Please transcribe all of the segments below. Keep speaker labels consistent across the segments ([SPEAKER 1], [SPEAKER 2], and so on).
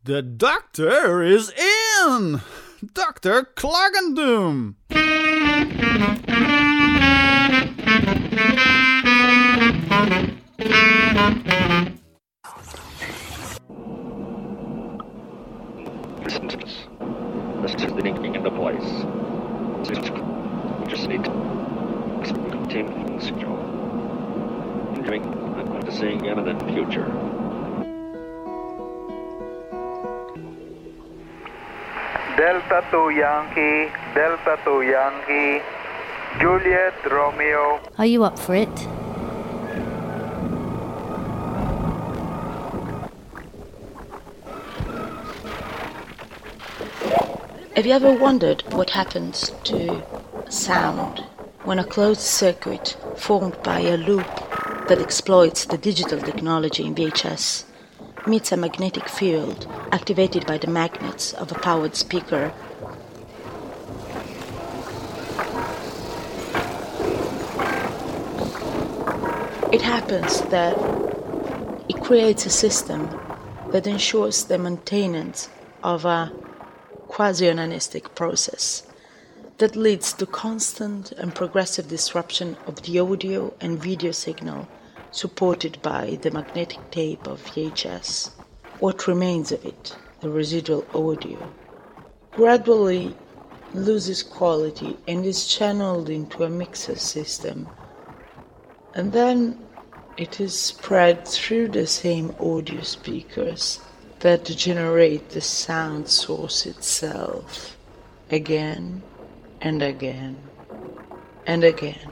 [SPEAKER 1] The doctor is in! Dr. Klagendoom!
[SPEAKER 2] Listen to this. This is the thinking in the place. We just need to continue secure. I'm going to see again in the future.
[SPEAKER 3] Delta 2 Yankee, Delta 2 Yankee, Juliet Romeo.
[SPEAKER 4] Are you up for it?
[SPEAKER 5] Have you ever wondered what happens to sound when a closed circuit formed by a loop that exploits the digital technology in VHS meets a magnetic field activated by the magnets of a powered speaker? It happens that it creates a system that ensures the maintenance of a quasi-onanistic process that leads to constant and progressive disruption of the audio and video signal supported by the magnetic tape of VHS. What remains of it, the residual audio, gradually loses quality and is channeled into a mixer system, and then it is spread through the same audio speakers that generate the sound source itself, again and again and again.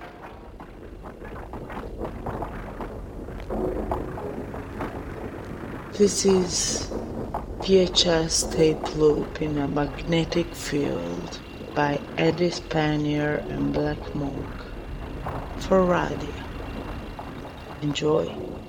[SPEAKER 5] This is VHS tape loop in a magnetic field by Eddie Spanier and Black Monk for radio. Enjoy.